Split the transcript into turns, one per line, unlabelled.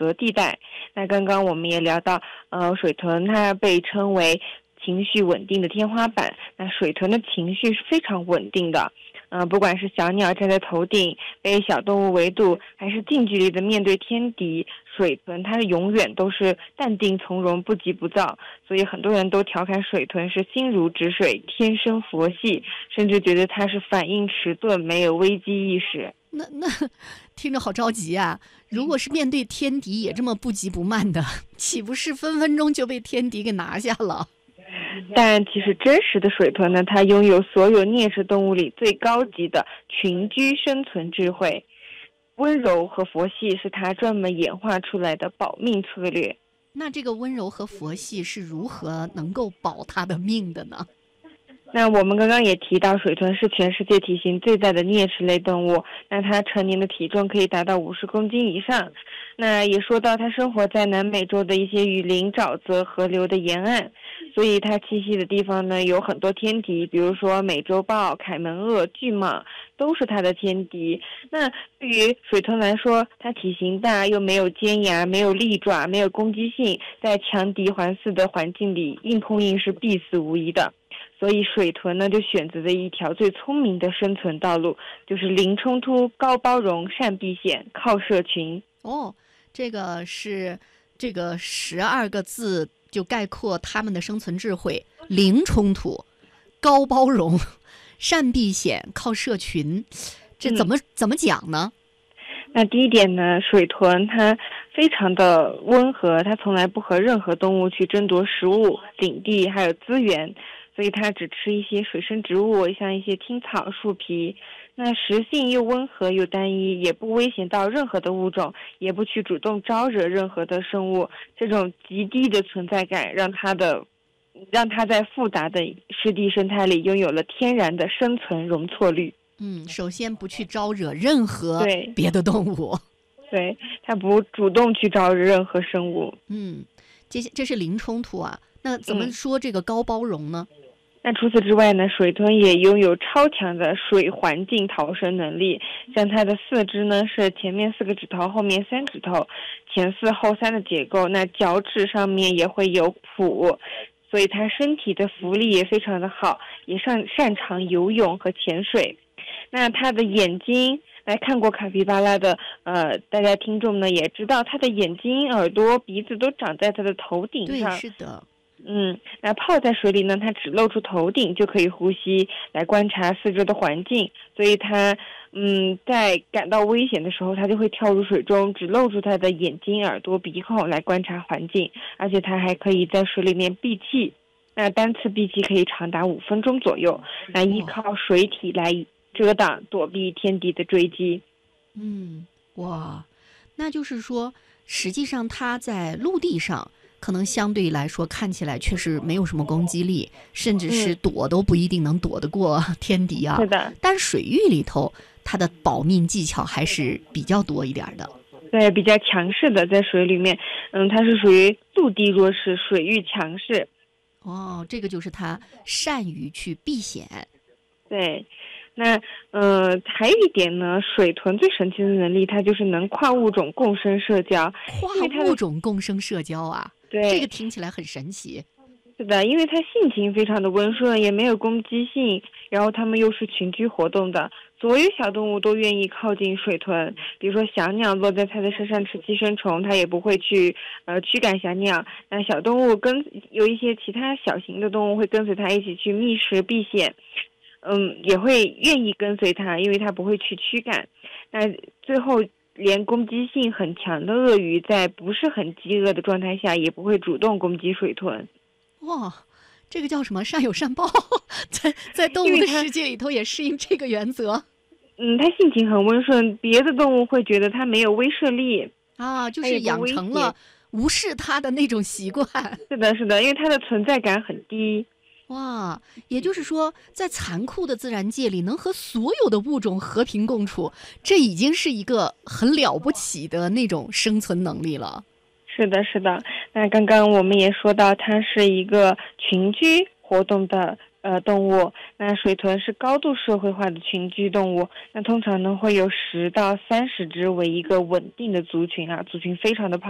泽地带。那刚刚我们也聊到，水豚它被称为情绪稳定的天花板。那水豚的情绪是非常稳定的，不管是小鸟站在头顶被小动物围堵，还是近距离的面对天敌，水豚它永远都是淡定从容，不急不躁。所以很多人都调侃水豚是心如止水，天生佛系，甚至觉得它是反应迟钝，没有危机意识。
那听着好着急啊！如果是面对天敌也这么不急不慢的，岂不是分分钟就被天敌给拿下了？
但其实真实的水豚呢，它拥有所有啮齿动物里最高级的群居生存智慧，温柔和佛系是它专门演化出来的保命策略。
那这个温柔和佛系是如何能够保它的命的呢？
那我们刚刚也提到，水豚是全世界体型最大的啮齿类动物，那它成年的体重可以达到50公斤以上。那也说到它生活在南美洲的一些雨林、沼泽、河流的沿岸，所以它栖息的地方呢有很多天敌，比如说美洲豹、凯门鳄、巨蟒都是它的天敌。那对于水豚来说，它体型大又没有尖牙、没有利爪、没有攻击性，在强敌环伺的环境里硬碰硬是必死无疑的。所以水豚呢就选择了一条最聪明的生存道路，就是零冲突、高包容、善避险、靠社群。
这个是这个12个字就概括他们的生存智慧：零冲突、高包容、善避险、靠社群。这怎么讲呢？
那第一点呢，水豚它非常的温和，它从来不和任何动物去争夺食物、领地还有资源，所以它只吃一些水生植物，像一些青草、树皮。那食性又温和又单一，也不危险到任何的物种，也不去主动招惹任何的生物。这种极低的存在感让它在复杂的湿地生态里拥有了天然的生存容错率。
首先不去招惹任何别的动物，
对，它不主动去招惹任何生物。
这是零冲突啊。那怎么说这个高包容呢？
那除此之外呢，水豚也拥有超强的水环境逃生能力。像它的四肢呢是前面4个指头，后面3指头，前4后3的结构。那脚趾上面也会有蹼，所以它身体的浮力也非常的好，也擅长游泳和潜水。那它的眼睛，来看过卡皮巴拉的大家听众呢也知道，它的眼睛、耳朵、鼻子都长在它的头顶上。
对，是的。
那泡在水里呢，它只露出头顶就可以呼吸，来观察四周的环境。所以它在感到危险的时候，它就会跳入水中，只露出它的眼睛、耳朵、鼻孔来观察环境。而且它还可以在水里面闭气，那单次闭气可以长达5分钟左右，来依靠水体来遮挡躲避天敌的追击。
那就是说实际上它在陆地上可能相对来说看起来确实没有什么攻击力，甚至是躲都不一定能躲得过天敌啊。
是的。
但水域里头它的保命技巧还是比较多一点的。
对，比较强势的，在水里面它是属于陆地弱势，水域强势。
这个就是它善于去避险。
对，那还有一点呢，水豚最神奇的能力，它就是能跨物种共生社交。
跨物种共生社交啊？
对，
这个听起来很神奇。
是的，因为它性情非常的温顺，也没有攻击性，然后它们又是群居活动的，所有小动物都愿意靠近水豚。比如说小鸟落在它的身上吃寄生虫，它也不会去驱赶小鸟。那小动物有一些其他小型的动物会跟随它一起去觅食避险，也会愿意跟随它，因为它不会去驱赶。那最后连攻击性很强的鳄鱼在不是很饥饿的状态下也不会主动攻击水豚。
这个叫什么？善有善报。在动物的世界里头也适应这个原则。
它性情很温顺，别的动物会觉得它没有威慑力
就是养成了无视它的那种习惯。
是的，是的，因为它的存在感很低。
也就是说在残酷的自然界里能和所有的物种和平共处，这已经是一个很了不起的那种生存能力了。
是的，是的。那刚刚我们也说到，它是一个群居活动的动物。那水豚是高度社会化的群居动物，那通常呢会有10到30只为一个稳定的族群啊，族群非常的